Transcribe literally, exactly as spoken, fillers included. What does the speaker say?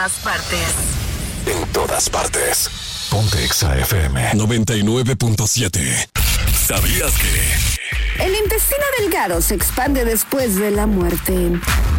todas partes. En todas partes. Ponte Exa F M noventa y nueve punto siete. ¿Sabías que el intestino delgado se expande después de la muerte?